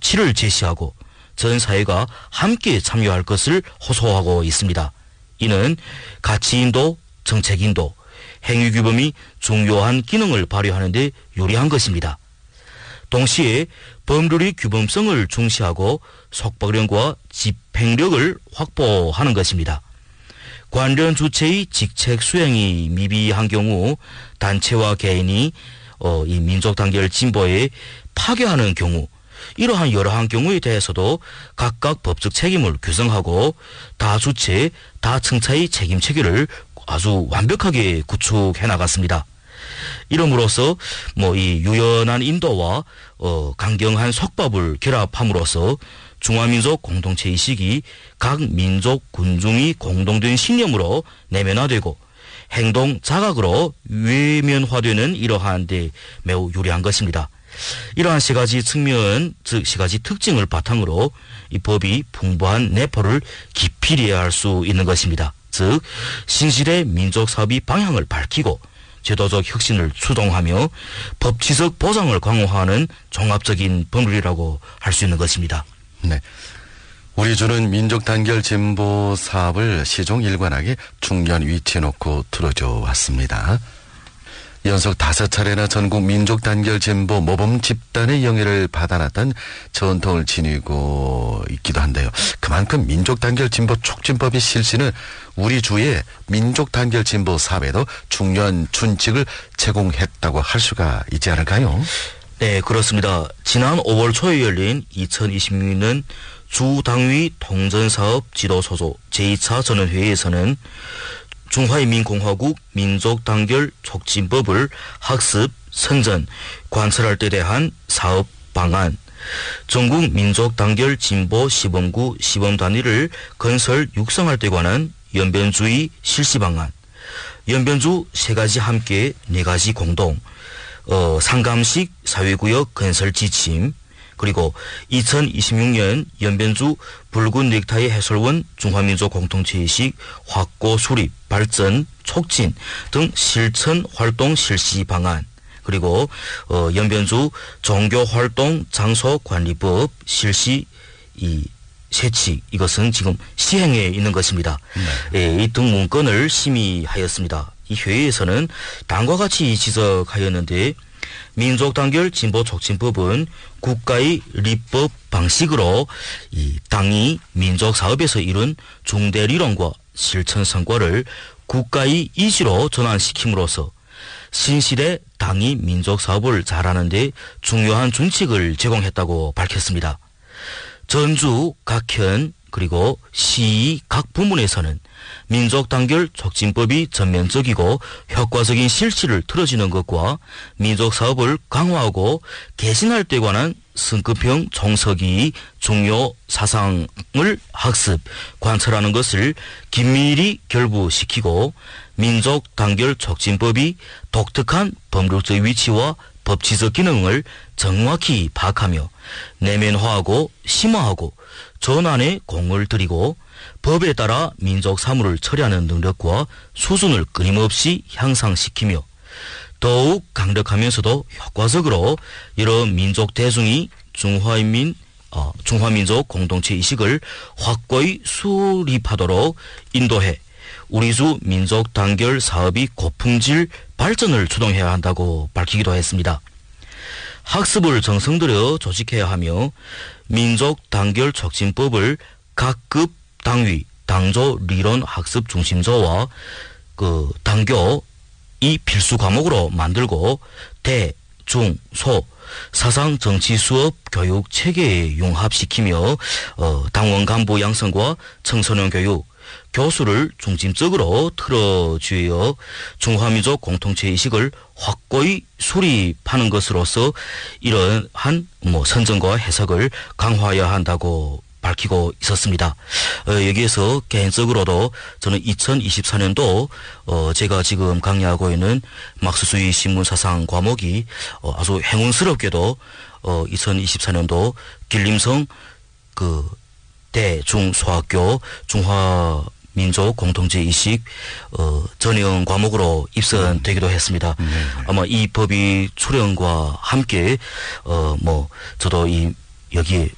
가치를 제시하고 전 사회가 함께 참여할 것을 호소하고 있습니다. 이는 가치인도 정책인도 행위규범이 중요한 기능을 발휘하는 데 유리한 것입니다. 동시에 법률의 규범성을 중시하고 속박력과 집행력을 확보하는 것입니다. 관련 주체의 직책 수행이 미비한 경우 단체와 개인이 이 민족 단결 진보에 파괴하는 경우 이러한 여러한 경우에 대해서도 각각 법적 책임을 규정하고 다주체, 다층차의 책임 체계를 아주 완벽하게 구축해 나갔습니다. 이름으로써 이 유연한 인도와 강경한 속법을 결합함으로써 중화민족 공동체 의식이 각 민족 군중이 공동된 신념으로 내면화되고 행동 자각으로 외면화되는 이러한 데 매우 유리한 것입니다. 이러한 세 가지 측면, 즉 세 가지 특징을 바탕으로 이 법이 풍부한 내포를 깊이 이해할 수 있는 것입니다. 즉 신실의 민족 사업의 방향을 밝히고 제도적 혁신을 추동하며 법치적 보장을 강화하는 종합적인 법률이라고 할 수 있는 것입니다. 네. 우리 주는 민족 단결 진보 사업을 시종 일관하게 중요한 위치에 놓고 들어줘 왔습니다. 연속 5차례나 전국 민족 단결 진보 모범 집단의 영예를 받아놨던 전통을 지니고 있기도 한데요. 그만큼 민족 단결 진보 촉진법의 실시는 우리 주의 민족 단결 진보 사업에도 중요한 준칙을 제공했다고 할 수가 있지 않을까요? 네, 그렇습니다. 지난 5월 초에 열린 2026년 주당위 통전사업 지도소조 제2차 전원회의에서는 중화인민공화국 민족단결 촉진법을 학습, 선전, 관철할 때 대한 사업 방안, 전국 민족단결 진보 시범구 시범단위를 건설 육성할 때 관한 연변주의 실시 방안, 연변주 3가지 함께 4가지 공동, 상감식 사회구역 건설 지침, 그리고 2026년 연변주 붉은 넥타이 해설원 중화민족 공동체의식 확고 수립, 발전, 촉진 등 실천 활동 실시 방안, 그리고 연변주 종교활동 장소관리법 실시 세칙, 이것은 지금 시행에 있는 것입니다. 이 등 문건을 심의하였습니다. 이 회의에서는 다음과 같이 지적하였는데 민족단결 진보촉진법은 국가의立법 방식으로 이 당이 민족사업에서 이룬 중대리론과 실천 성과를 국가의 이지로 전환시킴으로써 신실의 당이 민족사업을 잘하는 데 중요한 준칙을 제공했다고 밝혔습니다. 전주, 각현, 그리고 시 각 부문에서는 민족단결 촉진법이 전면적이고 효과적인 실시를 틀어지는 것과 민족사업을 강화하고 개신할 때 관한 성급형 총서기 중요 사상을 학습, 관철하는 것을 긴밀히 결부시키고 민족단결 촉진법이 독특한 법률적 위치와 법치적 기능을 정확히 파악하며 내면화하고 심화하고 전환에 공을 들이고 법에 따라 민족 사무를 처리하는 능력과 수준을 끊임없이 향상시키며 더욱 강력하면서도 효과적으로 여러 민족 대중이 중화민족 공동체 의식을 확고히 수립하도록 인도해 우리주 민족 단결 사업이 고품질 발전을 추동해야 한다고 밝히기도 했습니다. 학습을 정성들여 조직해야 하며 민족 단결 촉진법을 각급 당위, 당조 리론 학습 중심조와 당교 이 필수 과목으로 만들고 대, 중, 소 사상 정치 수업 교육 체계에 융합시키며 당원 간부 양성과 청소년 교육, 교수를 중심적으로 틀어주어 중화민족 공동체 의식을 확고히 수립하는 것으로서 이러한 선정과 해석을 강화해야 한다고 밝히고 있었습니다. 여기에서 개인적으로도 저는 2024년도 제가 지금 강의하고 있는 막스주의 신문사상 과목이 아주 행운스럽게도 2024년도 길림성 대중소학교 중화민족 공동체의식 전형 과목으로 입선되기도 했습니다. 아마 이 법이 출연과 함께 저도 여기에